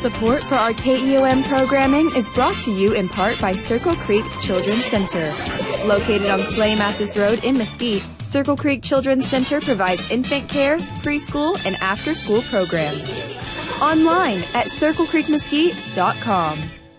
Support for our KEOM programming is brought to you in part by Circle Creek Children's Center. Located on Clay Mathis Road in Mesquite, Circle Creek Children's Center provides infant care, preschool, and after-school programs. Online at circlecreekmesquite.com.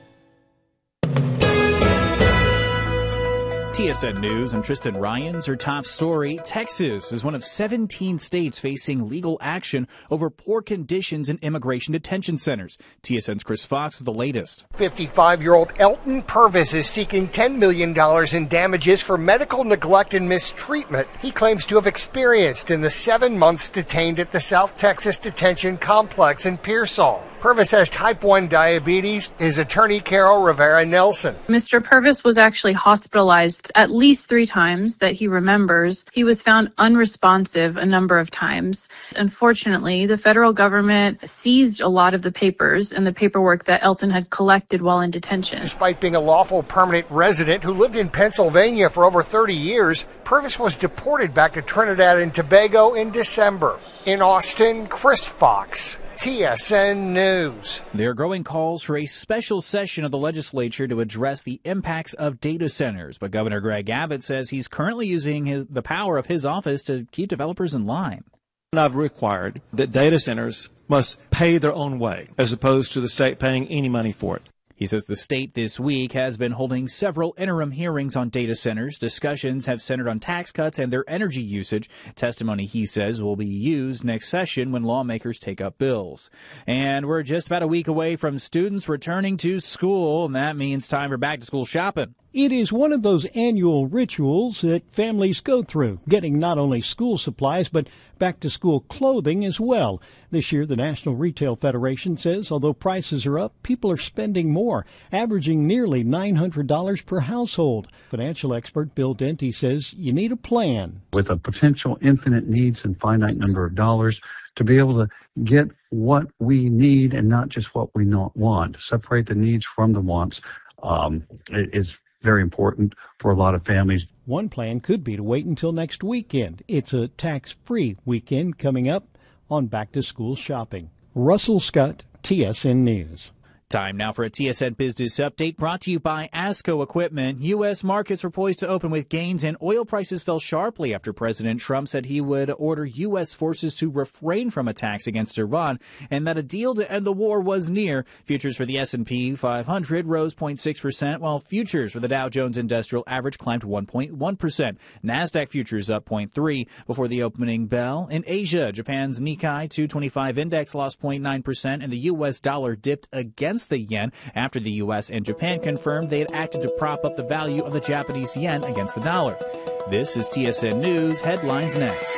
TSN News, I'm Tristan Ryans. Our top story, Texas is one of 17 states facing legal action over poor conditions in immigration detention centers. TSN's Chris Fox with the latest. 55-year-old Elton Purvis is seeking $10 million in damages for medical neglect and mistreatment he claims to have experienced in the 7 months detained at the South Texas Detention Complex in Pearsall. Purvis has type 1 diabetes. His attorney, Carol Rivera Nelson. Mr. Purvis was actually hospitalized at least 3 times that he remembers. He was found unresponsive a number of times. Unfortunately, the federal government seized a lot of the papers and the paperwork that Elton had collected while in detention. Despite being a lawful permanent resident who lived in Pennsylvania for over 30 years, Purvis was deported back to Trinidad and Tobago in December. In Austin, Chris Fox, TSN News. There are growing calls for a special session of the legislature to address the impacts of data centers, but Governor Greg Abbott says he's currently using the power of his office to keep developers in line. I've required that data centers must pay their own way, as opposed to the state paying any money for it. He says the state this week has been holding several interim hearings on data centers. Discussions have centered on tax cuts and their energy usage. Testimony, he says, will be used next session when lawmakers take up bills. And we're just about a week away from students returning to school, and that means time for back-to-school shopping. It is one of those annual rituals that families go through, getting not only school supplies but back-to-school clothing as well. This year, the National Retail Federation says although prices are up, people are spending more, averaging nearly $900 per household. Financial expert Bill Denty says you need a plan. With a potential infinite needs and finite number of dollars, to be able to get what we need and not just what we not want, separate the needs from the wants, is very important for a lot of families. One plan could be to wait until next weekend. It's a tax-free weekend coming up on back-to-school shopping. Russell Scott, TSN News. Time now for a TSN Business Update brought to you by ASCO Equipment. U.S. markets were poised to open with gains, and oil prices fell sharply after President Trump said he would order U.S. forces to refrain from attacks against Iran and that a deal to end the war was near. Futures for the S&P 500 rose 0.6%, while futures for the Dow Jones Industrial Average climbed 1.1%. NASDAQ futures up 0.3% before the opening bell. In Asia, Japan's Nikkei 225 index lost 0.9%, and the U.S. dollar dipped against the yen after the U.S. and Japan confirmed they had acted to prop up the value of the Japanese yen against the dollar. This is TSN News. Headlines next.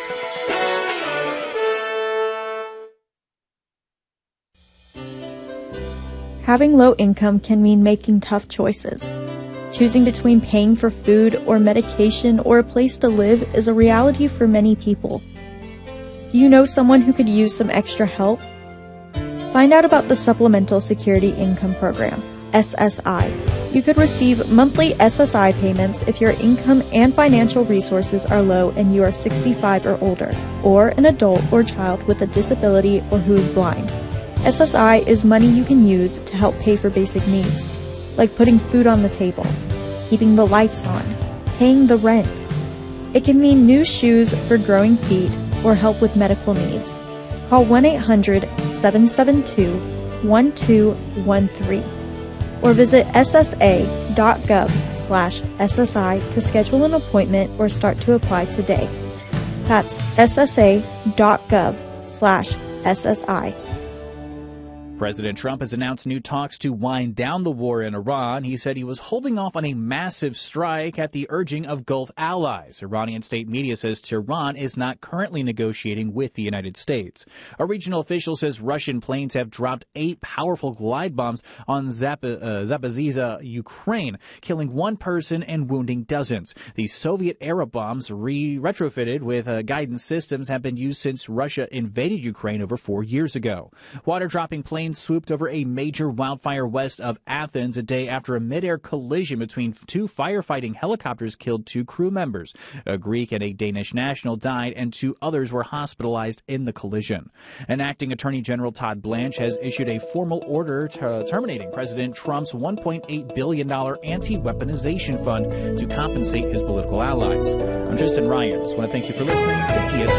Having low income can mean making tough choices. Choosing between paying for food or medication or a place to live is a reality for many people. Do you know someone who could use some extra help? Find out about the Supplemental Security Income Program, SSI. You could receive monthly SSI payments if your income and financial resources are low and you are 65 or older, or an adult or child with a disability or who is blind. SSI is money you can use to help pay for basic needs, like putting food on the table, keeping the lights on, paying the rent. It can mean new shoes for growing feet or help with medical needs. Call 1-800-772-1213 or visit ssa.gov/SSI to schedule an appointment or start to apply today. That's ssa.gov/SSI. President Trump has announced new talks to wind down the war in Iran. He said he was holding off on a massive strike at the urging of Gulf allies. Iranian state media says Tehran is not currently negotiating with the United States. A regional official says Russian planes have dropped 8 powerful glide bombs on Zaporizhzhia, Ukraine, killing 1 person and wounding dozens. These Soviet-era bombs, retrofitted with guidance systems, have been used since Russia invaded Ukraine over 4 years ago. Water-dropping planes flames swooped over a major wildfire west of Athens a day after a midair collision between two firefighting helicopters killed 2 crew members. A Greek and a Danish national died, and 2 others were hospitalized in the collision. An acting Attorney General Todd Blanche has issued a formal order terminating President Trump's $1.8 billion anti-weaponization fund to compensate his political allies. I'm Tristan Ryan. Just want to thank you for listening to TSN.